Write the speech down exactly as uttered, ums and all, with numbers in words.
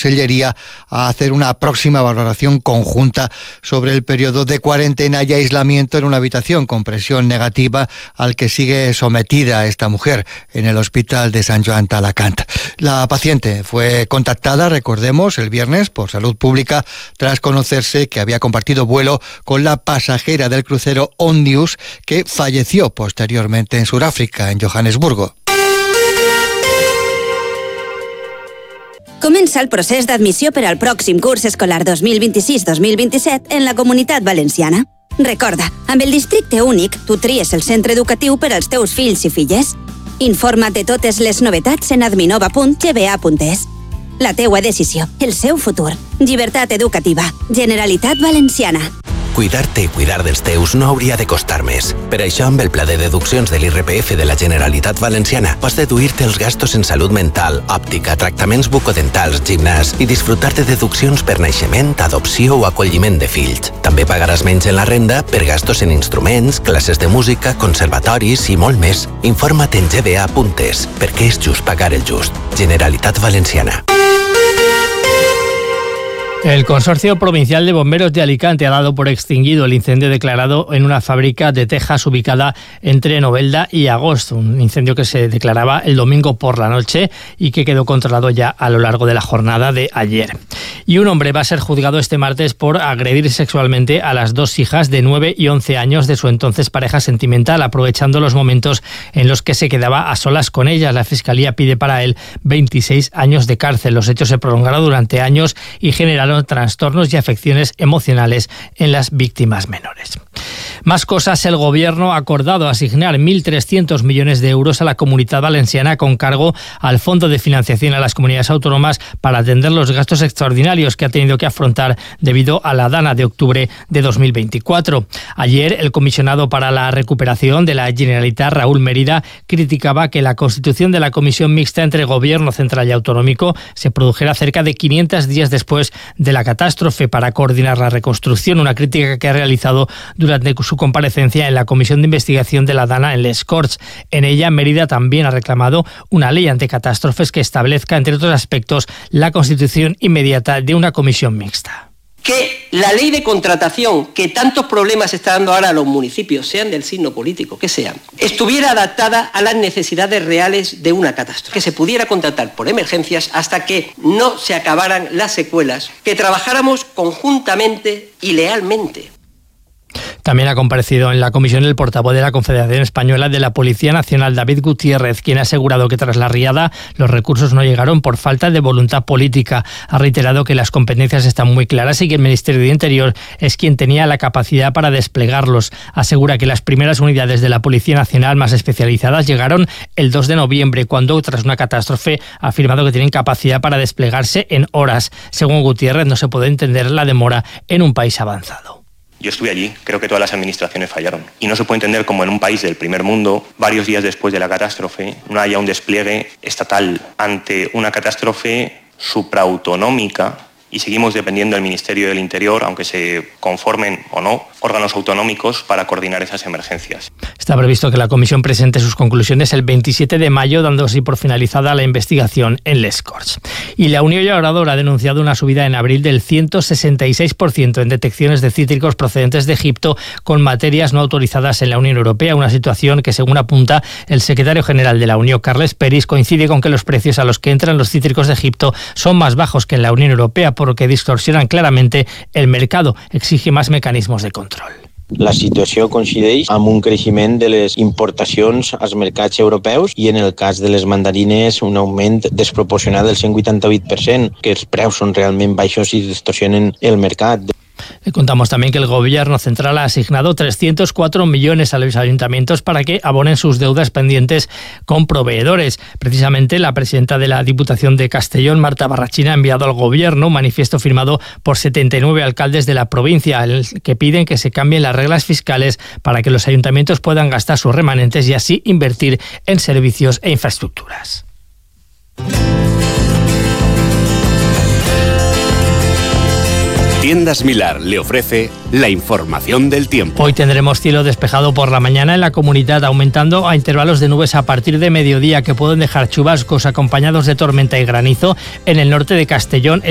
Consellería a hacer una próxima valoración conjunta sobre el periodo de cuarentena y aislamiento en una habitación con presión negativa al que sigue sometida esta mujer en el Hospital de Sant Joan d'Alacant. La paciente fue contactada, recordemos, el viernes por Salud Pública tras conocerse que había compartido vuelo con la pasajera del crucero Ondius que falleció posteriormente en Sudáfrica, en Johannesburgo. Comença el procés d'admissió per al pròxim curs escolar dos mil vint-i-sis dos mil vint-i-set en la Comunitat Valenciana. Recorda, amb el districte únic, tu tries el centre educatiu per als teus fills i filles. Informa't de totes les novetats en adminova punt g b a punt e s. La teua decisió, el seu futur. Llibertat educativa. Generalitat Valenciana. Cuidar-te i cuidar dels teus no hauria de costar més. Per això, amb el pla de deduccions de l'I R P F de la Generalitat Valenciana, pots deduir-te els gastos en salut mental, òptica, tractaments bucodentals, gimnàs i disfrutar de deduccions per naixement, adopció o acolliment de fills. També pagaràs menys en la renda per gastos en instruments, classes de música, conservatoris i molt més. Informa't en g b a punt e s, perquè és just pagar el just. Generalitat Valenciana. El Consorcio Provincial de Bomberos de Alicante ha dado por extinguido el incendio declarado en una fábrica de tejas ubicada entre Novelda y Agosto, un incendio que se declaraba el domingo por la noche y que quedó controlado ya a lo largo de la jornada de ayer. Y un hombre va a ser juzgado este martes por agredir sexualmente a las dos hijas de nueve y once años de su entonces pareja sentimental, aprovechando los momentos en los que se quedaba a solas con ellas. La Fiscalía pide para él veintiséis años de cárcel. Los hechos se prolongaron durante años y generaron trastornos y afecciones emocionales en las víctimas menores. Más cosas, el Gobierno ha acordado asignar mil trescientos millones de euros a la Comunidad Valenciana con cargo al Fondo de Financiación a las Comunidades Autónomas para atender los gastos extraordinarios que ha tenido que afrontar debido a la dana de octubre de dos mil veinticuatro. Ayer, el comisionado para la recuperación de la Generalitat, Raúl Mérida, criticaba que la constitución de la Comisión Mixta entre Gobierno Central y Autonómico se produjera cerca de quinientos días después de la catástrofe para coordinar la reconstrucción, una crítica que ha realizado durante su comparecencia en la Comisión de Investigación de la Dana en Les Corts. En ella, Mérida también ha reclamado una ley ante catástrofes que establezca, entre otros aspectos, la constitución inmediata de una comisión mixta. Que la ley de contratación que tantos problemas está dando ahora a los municipios, sean del signo político que sean, estuviera adaptada a las necesidades reales de una catástrofe, que se pudiera contratar por emergencias hasta que no se acabaran las secuelas, que trabajáramos conjuntamente y lealmente. También ha comparecido en la comisión el portavoz de la Confederación Española de la Policía Nacional, David Gutiérrez, quien ha asegurado que tras la riada los recursos no llegaron por falta de voluntad política. Ha reiterado que las competencias están muy claras y que el Ministerio de Interior es quien tenía la capacidad para desplegarlos. Asegura que las primeras unidades de la Policía Nacional más especializadas llegaron el dos de noviembre, cuando tras una catástrofe ha afirmado que tienen capacidad para desplegarse en horas. Según Gutiérrez, no se puede entender la demora en un país avanzado. Yo estuve allí, creo que todas las administraciones fallaron. Y no se puede entender cómo en un país del primer mundo, varios días después de la catástrofe, no haya un despliegue estatal ante una catástrofe supraautonómica y seguimos dependiendo del Ministerio del Interior, aunque se conformen o no órganos autonómicos para coordinar esas emergencias. Está previsto que la comisión presente sus conclusiones el veintisiete de mayo, dando así por finalizada la investigación en Les Corts. Y la Unió Llauradora ha denunciado una subida en abril del ciento sesenta y seis por ciento en detecciones de cítricos procedentes de Egipto con materias no autorizadas en la Unión Europea, una situación que, según apunta el secretario general de la Unión, Carles Peris, coincide con que los precios a los que entran los cítricos de Egipto son más bajos que en la Unión Europea, por lo que distorsionan claramente el mercado. Exige más mecanismos de control. La situació coincideix amb un creixement de les importacions als mercats europeus i en el cas de les mandarines un augment desproporcionat del cent vuitanta-vuit per cent, que els preus són realment baixos i distorsionen el mercat. Le contamos también que el Gobierno Central ha asignado trescientos cuatro millones a los ayuntamientos para que abonen sus deudas pendientes con proveedores. Precisamente la presidenta de la Diputación de Castellón, Marta Barrachina, ha enviado al Gobierno un manifiesto firmado por setenta y nueve alcaldes de la provincia, en el que piden que se cambien las reglas fiscales para que los ayuntamientos puedan gastar sus remanentes y así invertir en servicios e infraestructuras. Tiendas Milar le ofrece la información del tiempo. Hoy tendremos cielo despejado por la mañana en la comunidad, aumentando a intervalos de nubes a partir de mediodía que pueden dejar chubascos acompañados de tormenta y granizo en el norte de Castellón.